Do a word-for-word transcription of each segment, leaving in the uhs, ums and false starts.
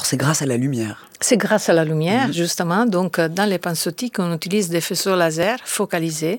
c'est grâce à la lumière. C'est grâce à la lumière, mmh. justement. Donc, dans les pinces optiques, on utilise des faisceaux laser focalisés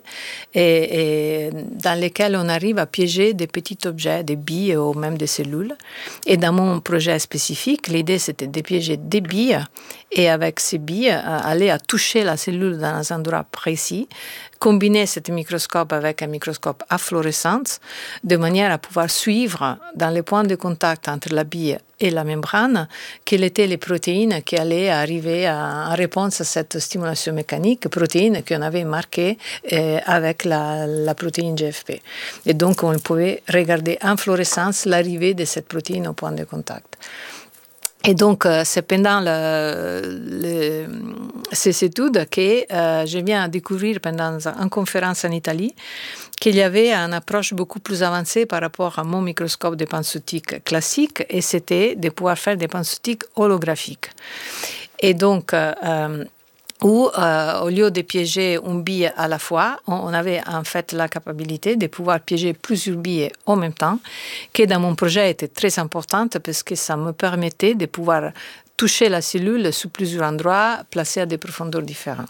et, et dans lesquels on arrive à piéger des petits objets, des billes ou même des cellules. Et dans mon projet spécifique, l'idée, c'était de piéger des billes et avec ces billes, aller à toucher la cellule dans un endroit précis, combiner ce microscope avec un microscope à fluorescence de manière à pouvoir suivre dans les points de contact entre la bille et la membrane quelles étaient les protéines qui allaient arriver à, en réponse à cette stimulation mécanique, protéines qu'on avait marquées euh, avec la, la protéine G F P. Et donc, on pouvait regarder en fluorescence l'arrivée de cette protéine au point de contact. Et donc, euh, c'est pendant le, le, ces études que euh, je viens découvrir pendant une conférence en Italie qu'il y avait une approche beaucoup plus avancée par rapport à mon microscope de pinces optiques classique, et c'était de pouvoir faire des pinces optiques holographiques. Et donc, euh, où, euh, au lieu de piéger une bille à la fois, on avait en fait la capacité de pouvoir piéger plusieurs billes en même temps, qui dans mon projet était très importante parce que ça me permettait de pouvoir toucher la cellule sous plusieurs endroits, placés à des profondeurs différentes.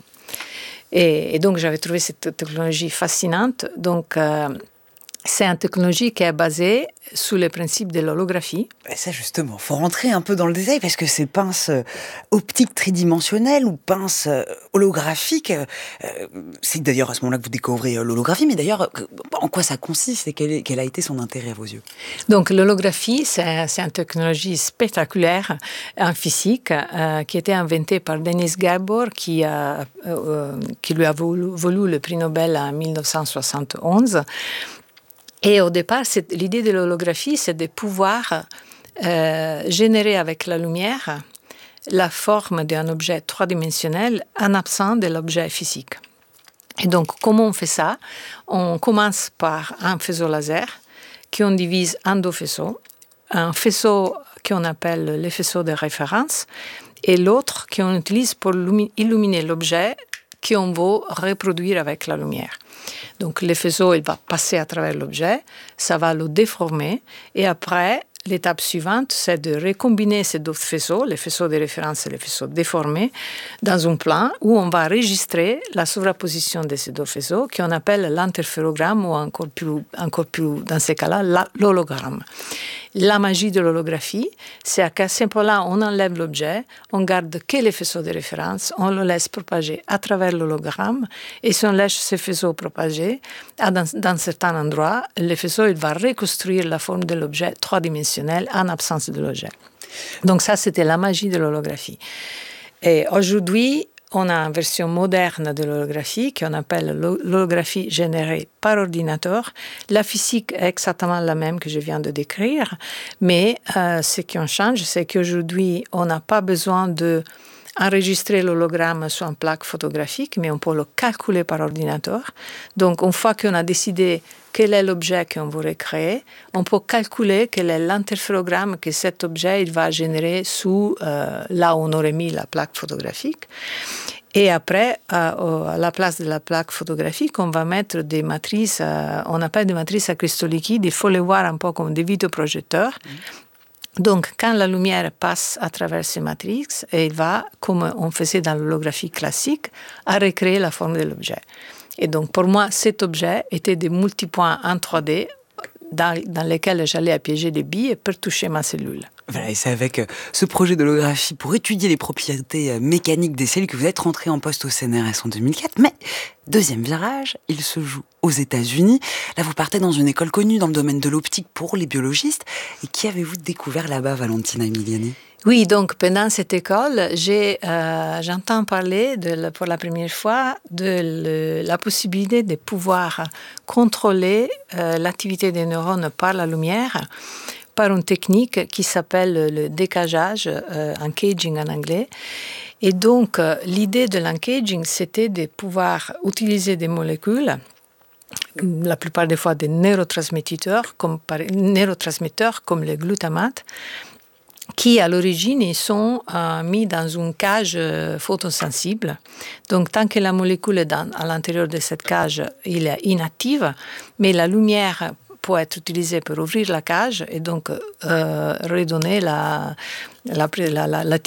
Et, et donc, j'avais trouvé cette technologie fascinante. Donc, euh, c'est une technologie qui est basée sous le principe de l'holographie. Et ça, justement, il faut rentrer un peu dans le détail parce que ces pinces optiques tridimensionnelles ou pinces holographiques, euh, c'est d'ailleurs à ce moment-là que vous découvrez l'holographie, mais d'ailleurs, en quoi ça consiste et quel, est, quel a été son intérêt à vos yeux? Donc, l'holographie, c'est, c'est une technologie spectaculaire en physique euh, qui a été inventée par Dennis Gabor, qui, a, euh, qui lui a voulu, voulu le prix Nobel en dix-neuf cent soixante et onze. Et au départ, c'est, l'idée de l'holographie, c'est de pouvoir euh, générer avec la lumière la forme d'un objet trois-dimensionnel en absence de l'objet physique. Et donc, comment on fait ça? On commence par un faisceau laser qu'on divise en deux faisceaux. Un faisceau qu'on appelle le faisceau de référence et l'autre qu'on utilise pour illuminer l'objet qu'on veut reproduire avec la lumière. Donc, le faisceau, il va passer à travers l'objet, ça va le déformer, et après, l'étape suivante, c'est de recombiner ces deux faisceaux, le faisceau de référence et le faisceau déformé, dans un plan où on va enregistrer la surapposition de ces deux faisceaux, qu'on appelle l'interférogramme, ou encore plus, encore plus dans ces cas-là, l'hologramme. La magie de l'holographie, c'est qu'à ce point-là, on enlève l'objet, on garde que les faisceaux de référence, on le laisse propager à travers l'hologramme, et si on laisse ce faisceau propager, dans, dans certains endroits, le faisceau il va reconstruire la forme de l'objet trois-dimensionnel en absence de l'objet. Donc ça, c'était la magie de l'holographie. Et aujourd'hui, on a une version moderne de l'holographie qu'on appelle l'holographie générée par ordinateur. La physique est exactement la même que je viens de décrire, mais euh, ce qui en change, c'est qu'aujourd'hui, on n'a pas besoin de enregistrer l'hologramme sur une plaque photographique, mais on peut le calculer par ordinateur. Donc, une fois qu'on a décidé quel est l'objet qu'on voudrait créer, on peut calculer quel est l'interférogramme que cet objet il va générer sous euh, là où on aurait mis la plaque photographique. Et après, euh, à la place de la plaque photographique, on va mettre des matrices, euh, on appelle des matrices à cristaux liquides, il faut les voir un peu comme des vidéoprojecteurs. Mmh. Donc, quand la lumière passe à travers ces matrices, elle va, comme on faisait dans l'holographie classique, à recréer la forme de l'objet. Et donc, pour moi, cet objet était des multipoints en trois D dans, dans lesquels j'allais piéger des billes pour toucher ma cellule. Voilà, et c'est avec ce projet d'holographie pour étudier les propriétés mécaniques des cellules que vous êtes rentré en poste au C N R S en deux mille quatre. Mais, deuxième virage, il se joue aux États-Unis. Là, vous partez dans une école connue dans le domaine de l'optique pour les biologistes. Et qui avez-vous découvert là-bas, Valentina Emiliani? Oui, donc pendant cette école, j'ai, euh, j'entends parler de, pour la première fois de le, la possibilité de pouvoir contrôler euh, l'activité des neurones par la lumière, par une technique qui s'appelle le décageage, euh, encaging en anglais. Et donc, euh, l'idée de l'encaging, c'était de pouvoir utiliser des molécules, la plupart des fois des neurotransmetteurs, comme, par, neurotransmetteurs comme le glutamate, qui à l'origine ils sont euh, mis dans une cage euh, photosensible. Donc tant que la molécule est dans, à l'intérieur de cette cage, elle est inactive, mais la lumière peut être utilisée pour ouvrir la cage et donc euh, redonner la, la, la, la, la